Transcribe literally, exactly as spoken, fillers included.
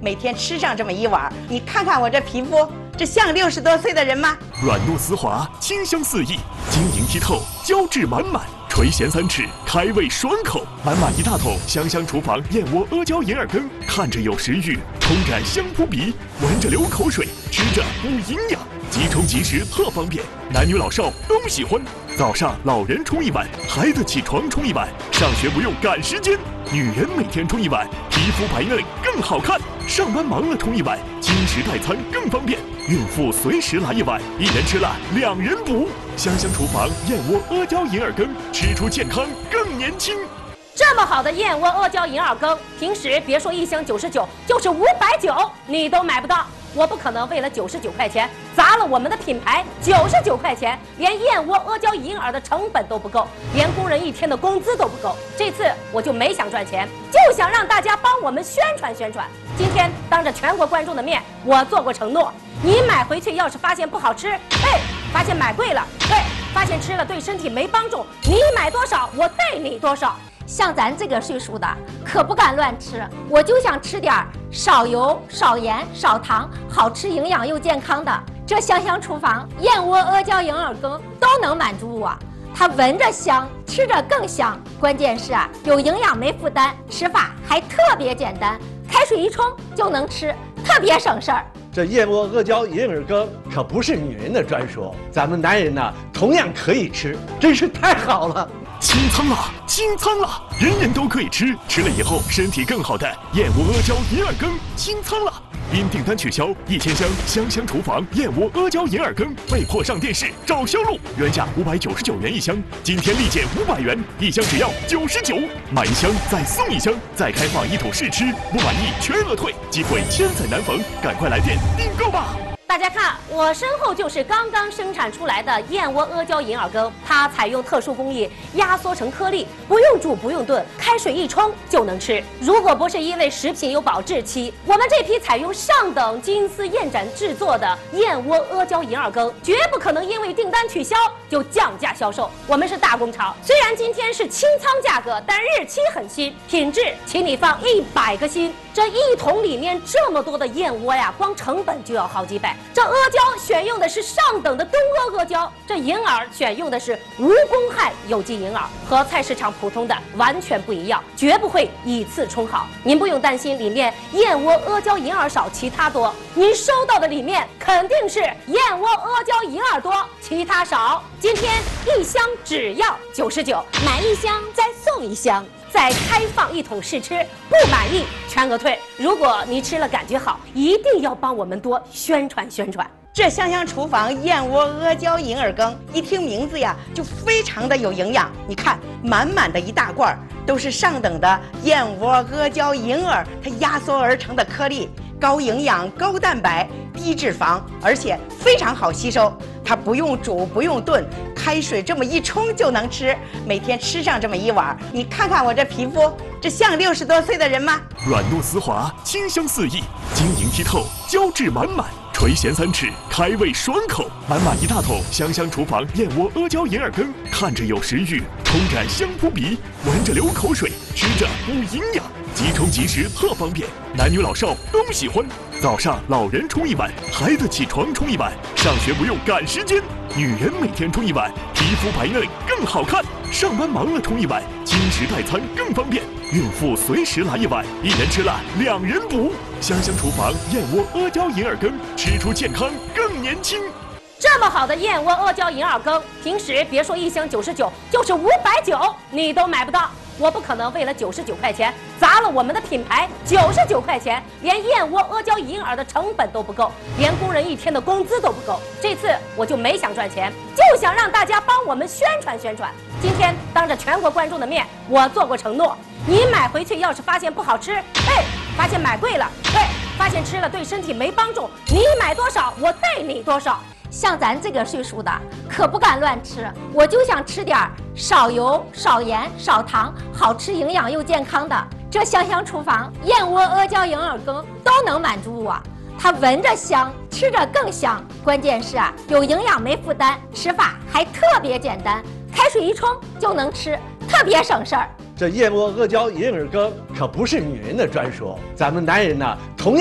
每天吃上这么一碗，你看看我这皮肤，这像六十多岁的人吗？ 软糯丝滑，清香四溢，晶莹剔透，胶质满满。 垂涎三尺，开胃爽口，满满一大桶香香厨房燕窝阿胶银耳羹，看着有食欲，冲感香扑鼻，闻着流口水，吃着补营养，即冲即食特方便，男女老少都喜欢。早上老人冲一碗，孩子起床冲一碗，上学不用赶时间，女人每天冲一碗，皮肤白嫩更好看。上班忙了冲一碗，轻食代餐更方便。 孕妇随时来一碗，一人吃了两人补。香香厨房燕窝阿胶银耳羹，吃出健康更年轻。 这么好的燕窝阿胶银耳羹，平时别说一箱九十九，就是五百九你都买不到。我不可能为了九十九块钱砸了我们的品牌。九十九块钱，连燕窝阿胶银耳的成本都不够，连工人一天的工资都不够。这次我就没想赚钱，就想让大家帮我们宣传宣传。今天当着全国观众的面，我做过承诺。 你买回去，要是发现不好吃，嘿，发现买贵了，嘿，发现吃了对身体没帮助，你买多少我对你多少。 像咱这个岁数的，可不敢乱吃，我就想吃点少油、少盐、少糖，好吃、营养又健康的。这香香厨房燕窝阿胶银耳羹都能满足我。它闻着香，吃着更香，关键是啊，有营养没负担，吃法还特别简单，开水一冲就能吃，特别省事儿。 这燕窝阿胶银耳羹可不是女人的专属，咱们男人呢同样可以吃，真是太好了！ 清仓了，清仓了，人人都可以吃，吃了以后身体更好的燕窝阿胶银耳羹清仓了。因订单取消，一千箱香香厨房燕窝阿胶银耳羹被迫上电视找销路，原价五百九十九元一箱，今天立减五百元，一箱只要九十九，买一箱再送一箱，再开放一桶试吃，不满意全额退，机会千载难逢，赶快来电订购吧！ 大家看，我身后就是刚刚生产出来的燕窝阿胶银耳羹，它采用特殊工艺压缩成颗粒，不用煮不用炖，开水一冲就能吃。如果不是因为食品有保质期，我们这批采用上等金丝燕盏制作的燕窝阿胶银耳羹，绝不可能因为订单取消就降价销售。我们是大工厂，虽然今天是清仓价格，但日期很新，品质请你放一百个心。这一桶里面这么多的燕窝呀，光成本就要好几百。 这阿胶选用的是上等的东阿阿胶，这银耳选用的是无公害有机银耳，和菜市场普通的完全不一样，绝不会以次充好。您不用担心里面燕窝阿胶银耳少，其他多。您收到的里面肯定是燕窝阿胶银耳多，其他少。今天一箱只要九十九，买一箱再送一箱。 再开放一桶试吃，不满意全额退。如果你吃了感觉好，一定要帮我们多宣传宣传。 这香香厨房燕窝阿胶银耳羹，一听名字呀，就非常的有营养。你看，满满的一大罐，都是上等的燕窝阿胶银耳，它压缩而成的颗粒，高营养、高蛋白、低脂肪，而且非常好吸收。它不用煮，不用炖，开水这么一冲就能吃。每天吃上这么一碗，你看看我这皮肤，这像六十多岁的人吗？ 软糯丝滑，清香四溢，晶莹剔透，胶质满满。 垂涎三尺，开胃爽口，满满一大桶香香厨房燕窝阿胶银耳羹，看着有食欲，冲感香扑鼻，闻着流口水，吃着补营养，即冲即食特方便，男女老少都喜欢。早上老人冲一碗，孩子起床冲一碗，上学不用赶时间，女人每天冲一碗，皮肤白嫩更好看。上班忙了冲一碗，轻食代餐更方便。孕妇随时来一碗，一人吃了两人补。香香厨房燕窝阿胶银耳羹，吃出健康更年轻。 这么好的燕窝阿胶银耳羹，平时别说一箱九十九，就是五百九你都买不到。我不可能为了九十九块钱砸了我们的品牌。九十九块钱，连燕窝阿胶银耳的成本都不够，连工人一天的工资都不够。这次我就没想赚钱，就想让大家帮我们宣传宣传。今天当着全国观众的面，我做过承诺。你买回去，要是发现不好吃，嘿，发现买贵了，嘿，发现吃了对身体没帮助，你买多少我对你多少。 像咱这个岁数的，可不敢乱吃，我就想吃点少油、少盐、少糖，好吃、营养又健康的。这香香厨房燕窝阿胶银耳羹都能满足我。它闻着香，吃着更香，关键是啊，有营养没负担，吃法还特别简单，开水一冲就能吃，特别省事儿。 这燕窝阿胶银耳羹可不是女人的专属，咱们男人呢同样。